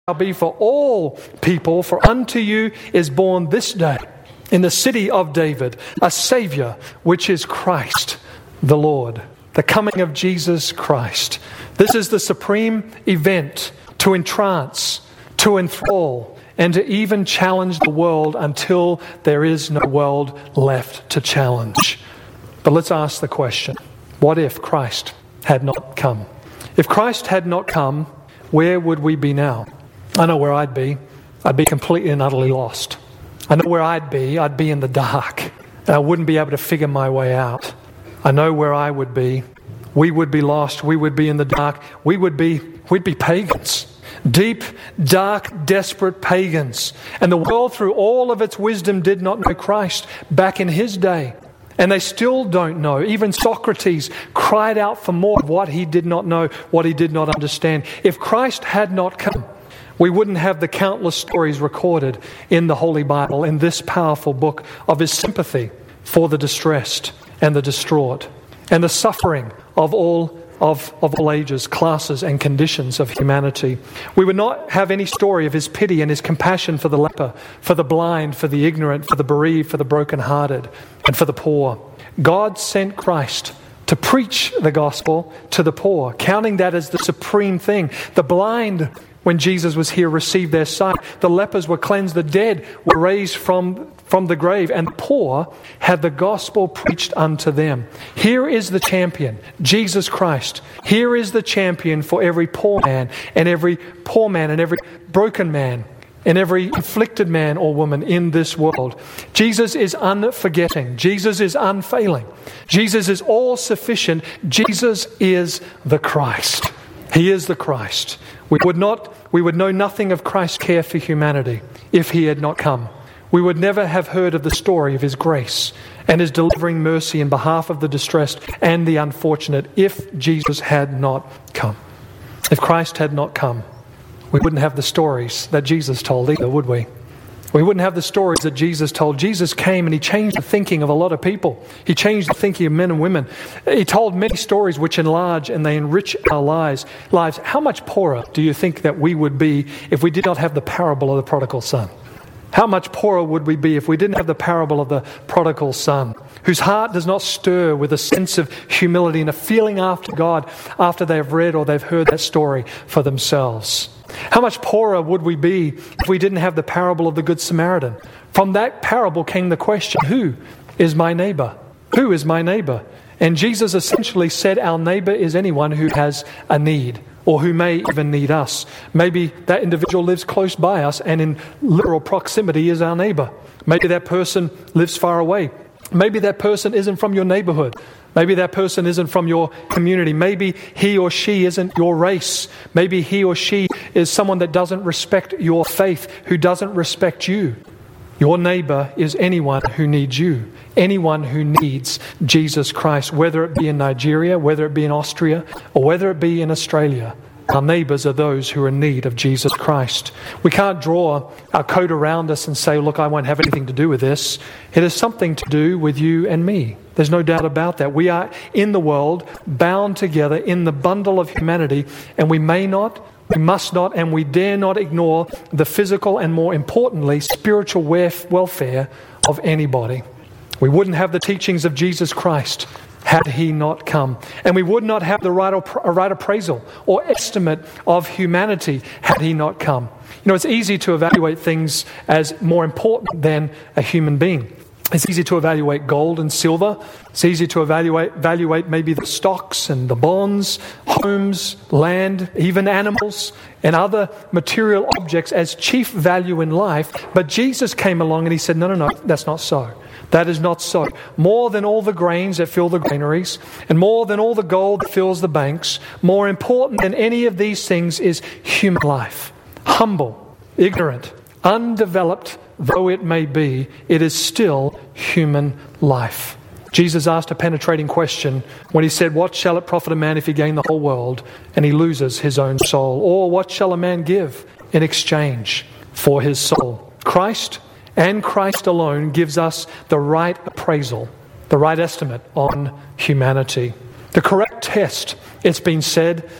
shall be for all people, for unto you is born this day in the city of David a Saviour, which is Christ the Lord. The coming of Jesus Christ. This is the supreme event to entrance, to enthrall, and to even challenge the world until there is no world left to challenge. But let's ask the question, what if Christ had not come? If Christ had not come, where would we be now? I know where I'd be. I'd be completely and utterly lost. I know where I'd be. I'd be in the dark. And I wouldn't be able to figure my way out. I know where I would be. We would be lost. We would be in the dark. We'd be pagans. Deep, dark, desperate pagans. And the world, through all of its wisdom, did not know Christ back in his day. And they still don't know. Even Socrates cried out for more of what he did not know, what he did not understand. If Christ had not come, we wouldn't have the countless stories recorded in the Holy Bible, in this powerful book, of his sympathy for the distressed and the distraught, and the suffering of all ages, classes, and conditions of humanity. We would not have any story of his pity and his compassion for the leper, for the blind, for the ignorant, for the bereaved, for the brokenhearted, and for the poor. God sent Christ to preach the gospel to the poor, counting that as the supreme thing. The blind, when Jesus was here, received their sight. The lepers were cleansed. The dead were raised from the grave. And the poor had the gospel preached unto them. Here is the champion, Jesus Christ. Here is the champion for every poor man and every broken man and every afflicted man or woman in this world. Jesus is unforgetting. Jesus is unfailing. Jesus is all sufficient. Jesus is the Christ. He is the Christ. We would know nothing of Christ's care for humanity if he had not come. We would never have heard of the story of his grace and his delivering mercy in behalf of the distressed and the unfortunate if Jesus had not come. If Christ had not come, we wouldn't have the stories that Jesus told either, would we? We wouldn't have the stories that Jesus told. Jesus came and he changed the thinking of a lot of people. He changed the thinking of men and women. He told many stories which enlarge and they enrich our lives. How much poorer do you think that we would be if we did not have the parable of the prodigal son? How much poorer would we be if we didn't have the parable of the prodigal son, whose heart does not stir with a sense of humility and a feeling after God after they've read or they've heard that story for themselves? How much poorer would we be if we didn't have the parable of the Good Samaritan? From that parable came the question, who is my neighbor? Who is my neighbor? And Jesus essentially said our neighbor is anyone who has a need or who may even need us. Maybe that individual lives close by us and in literal proximity is our neighbor. Maybe that person lives far away. Maybe that person isn't from your neighborhood. Maybe that person isn't from your community. Maybe he or she isn't your race. Maybe he or she is someone that doesn't respect your faith, who doesn't respect you. Your neighbor is anyone who needs you. Anyone who needs Jesus Christ, whether it be in Nigeria, whether it be in Austria, or whether it be in Australia. Our neighbours are those who are in need of Jesus Christ. We can't draw our coat around us and say, look, I won't have anything to do with this. It has something to do with you and me. There's no doubt about that. We are in the world, bound together in the bundle of humanity, and we may not, we must not, and we dare not ignore the physical and, more importantly, spiritual welfare of anybody. We wouldn't have the teachings of Jesus Christ had he not come. And we would not have the right appraisal or estimate of humanity had he not come. You know, it's easy to evaluate things as more important than a human being. It's easy to evaluate gold and silver. It's easy to evaluate maybe the stocks and the bonds, homes, land, even animals and other material objects as chief value in life. But Jesus came along and he said, no, that's not so. That is not so. More than all the grains that fill the granaries, and more than all the gold that fills the banks, more important than any of these things is human life. Humble, ignorant, undeveloped though it may be, it is still human life. Jesus asked a penetrating question when he said, what shall it profit a man if he gain the whole world and he loses his own soul? Or what shall a man give in exchange for his soul? Christ and Christ alone gives us the right appraisal, the right estimate on humanity. The correct test, it's been said,